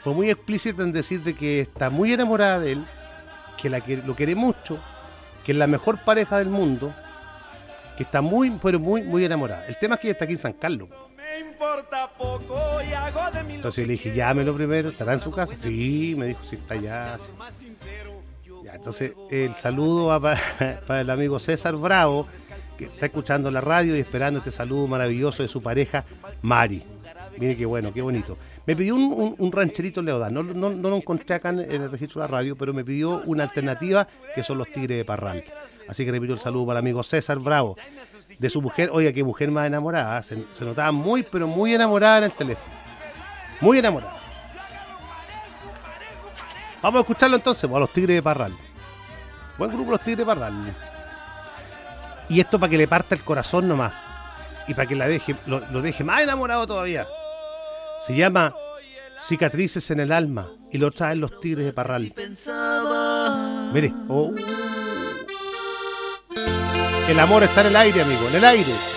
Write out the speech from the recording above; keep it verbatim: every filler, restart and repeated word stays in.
fue muy explícita en decir de que está muy enamorada de él, que, la que lo quiere mucho, que es la mejor pareja del mundo, que está muy, pero muy, muy enamorada. El tema es que ella está aquí en San Carlos. Entonces yo le dije, llámelo primero, ¿estará en su casa? Sí, me dijo, sí, está allá. Sí. Ya, entonces el saludo va para, para el amigo César Bravo, que está escuchando la radio y esperando este saludo maravilloso de su pareja, Mari. Mire qué bueno, qué bonito. Me pidió un, un, un rancherito Leodán, no, no, no lo encontré acá en, en el registro de la radio, pero me pidió una alternativa que son los Tigres de Parral. Así que repito el saludo para el amigo César Bravo, de su mujer. Oiga, qué mujer más enamorada, se, se notaba muy, pero muy enamorada en el teléfono. Muy enamorada. Vamos a escucharlo entonces, pues, a los Tigres de Parral. Buen grupo los Tigres de Parral. Y esto para que le parta el corazón nomás. Y para que la deje, lo, lo deje más enamorado todavía. Se llama Cicatrices en el alma y lo traen los Tigres de Parral. Mire, oh. El amor está en el aire, amigo, en el aire.